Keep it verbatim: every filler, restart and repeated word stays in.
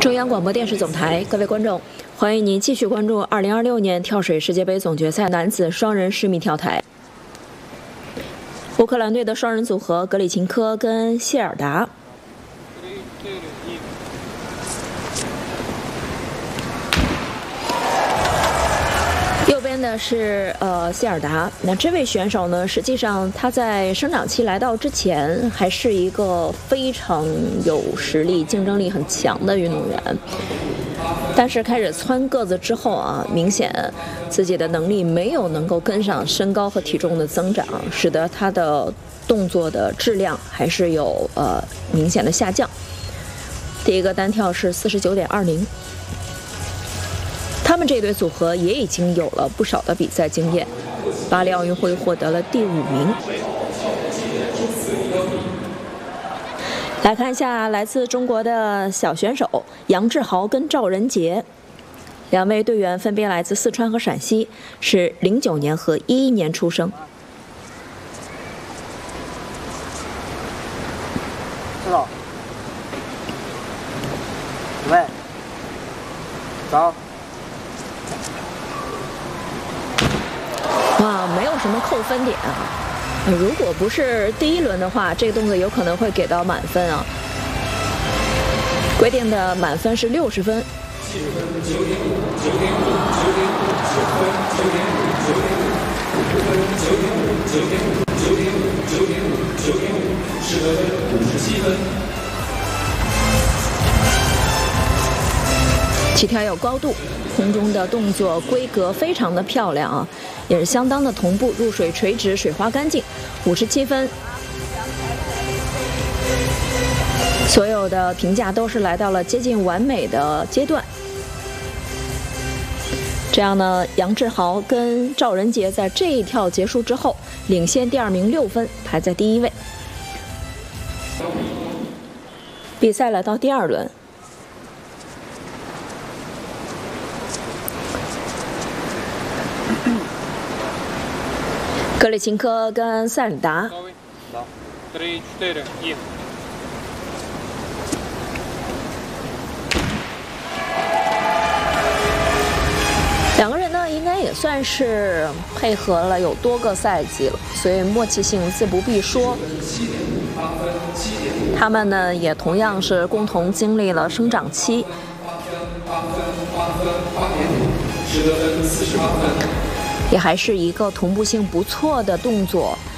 中央广播电视总台，各位观众，欢迎您继续关注二零二六年跳水世界杯总决赛男子双人十米跳台。乌克兰队的双人组合格里琴科跟谢尔达。右边的是呃谢尔达，那这位选手呢，实际上他在生长期来到之前，还是一个非常有实力、竞争力很强的运动员。但是开始蹿个子之后啊，明显自己的能力没有能够跟上身高和体重的增长，使得他的动作的质量还是有呃明显的下降。第一个单跳是四十九点二零。他们这对组合也已经有了不少的比赛经验，巴黎奥运会获得了第五名。来看一下来自中国的小选手杨志豪跟赵仁杰，两位队员分别来自四川和陕西，是零九年和一一年出生。 知道。准备。走。 哇，没有什么扣分点啊！如果不是第一轮的话，这个动作有可能会给到满分啊。规定的满分是六十分。七十分，九点五，九点五，九点五，九分，九点五，九点五，五分，九点五，九点五，九点五，九点五，九点五，十得分五十七分。起跳有高度，空中的动作规格非常的漂亮啊，也是相当的同步，入水垂直，水花干净，五十七分。所有的评价都是来到了接近完美的阶段。这样呢，杨志豪跟赵仁杰在这一跳结束之后，领先第二名六分，排在第一位。比赛来到第二轮。格里琴科跟塞尔达，两个人呢应该也算是配合了有多个赛季了，所以默契性自不必说。他们呢也同样是共同经历了生长期。也还是一个同步性不错的动作，